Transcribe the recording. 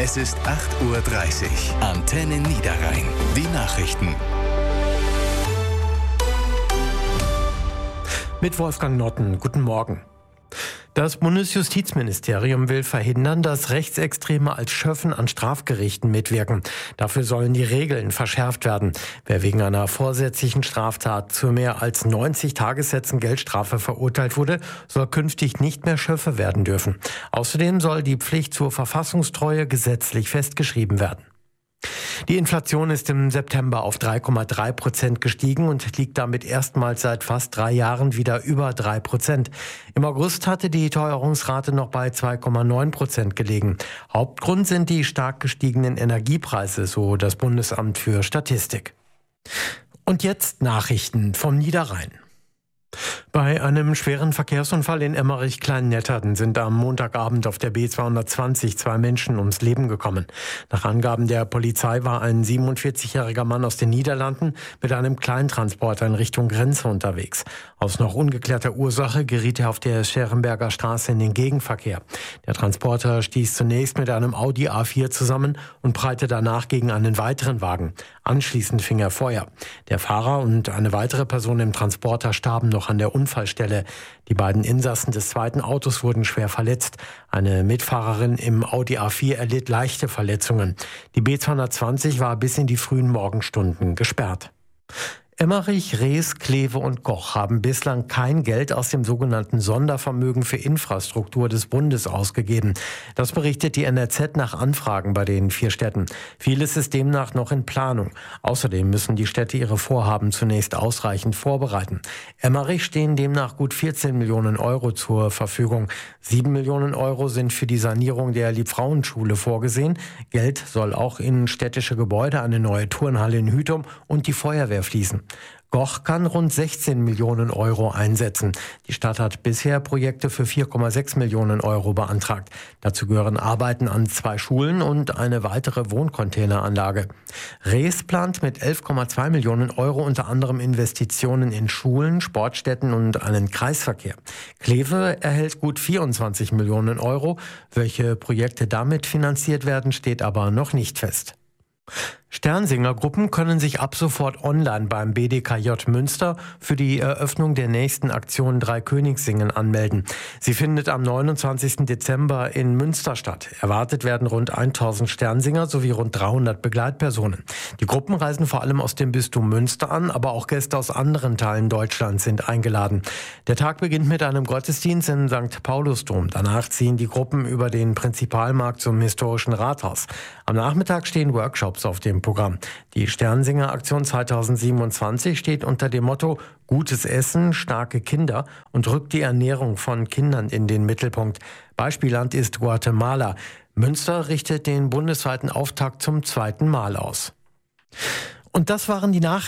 Es ist 8:30 Uhr. Antenne Niederrhein. Die Nachrichten. Mit Wolfgang Notten. Guten Morgen. Das Bundesjustizministerium will verhindern, dass Rechtsextreme als Schöffen an Strafgerichten mitwirken. Dafür sollen die Regeln verschärft werden. Wer wegen einer vorsätzlichen Straftat zu mehr als 90 Tagessätzen Geldstrafe verurteilt wurde, soll künftig nicht mehr Schöffe werden dürfen. Außerdem soll die Pflicht zur Verfassungstreue gesetzlich festgeschrieben werden. Die Inflation ist im September auf 3,3% gestiegen und liegt damit erstmals seit fast 3 Jahren wieder über 3%. Im August hatte die Teuerungsrate noch bei 2,9% gelegen. Hauptgrund sind die stark gestiegenen Energiepreise, so das Bundesamt für Statistik. Und jetzt Nachrichten vom Niederrhein. Bei einem schweren Verkehrsunfall in Emmerich-Klein-Netterden sind am Montagabend auf der B220 2 Menschen ums Leben gekommen. Nach Angaben der Polizei war ein 47-jähriger Mann aus den Niederlanden mit einem Kleintransporter in Richtung Grenze unterwegs. Aus noch ungeklärter Ursache geriet er auf der Scherenberger Straße in den Gegenverkehr. Der Transporter stieß zunächst mit einem Audi A4 zusammen und prallte danach gegen einen weiteren Wagen. Anschließend fing er Feuer. Der Fahrer und eine weitere Person im Transporter starben noch an der Unfallstelle. Die beiden Insassen des zweiten Autos wurden schwer verletzt. Eine Mitfahrerin im Audi A4 erlitt leichte Verletzungen. Die B220 war bis in die frühen Morgenstunden gesperrt. Emmerich, Rees, Kleve und Goch haben bislang kein Geld aus dem sogenannten Sondervermögen für Infrastruktur des Bundes ausgegeben. Das berichtet die NRZ nach Anfragen bei den 4 Städten. Vieles ist demnach noch in Planung. Außerdem müssen die Städte ihre Vorhaben zunächst ausreichend vorbereiten. Emmerich stehen demnach gut 14 Millionen Euro zur Verfügung. 7 Millionen Euro sind für die Sanierung der Liebfrauenschule vorgesehen. Geld soll auch in städtische Gebäude, eine neue Turnhalle in Hütum und die Feuerwehr fließen. Goch kann rund 16 Millionen Euro einsetzen. Die Stadt hat bisher Projekte für 4,6 Millionen Euro beantragt. Dazu gehören Arbeiten an 2 Schulen und eine weitere Wohncontaineranlage. Rees plant mit 11,2 Millionen Euro unter anderem Investitionen in Schulen, Sportstätten und einen Kreisverkehr. Kleve erhält gut 24 Millionen Euro. Welche Projekte damit finanziert werden, steht aber noch nicht fest. Sternsingergruppen können sich ab sofort online beim BDKJ Münster für die Eröffnung der nächsten Aktion Dreikönigssingen anmelden. Sie findet am 29. Dezember in Münster statt. Erwartet werden rund 1000 Sternsinger sowie rund 300 Begleitpersonen. Die Gruppen reisen vor allem aus dem Bistum Münster an, aber auch Gäste aus anderen Teilen Deutschlands sind eingeladen. Der Tag beginnt mit einem Gottesdienst im St. Paulusdom. Danach ziehen die Gruppen über den Prinzipalmarkt zum historischen Rathaus. Am Nachmittag stehen Workshops auf dem Programm. Die Sternsinger-Aktion 2027 steht unter dem Motto Gutes Essen, starke Kinder und rückt die Ernährung von Kindern in den Mittelpunkt. Beispielland ist Guatemala. Münster richtet den bundesweiten Auftakt zum 2. Mal aus. Und das waren die Nachrichten.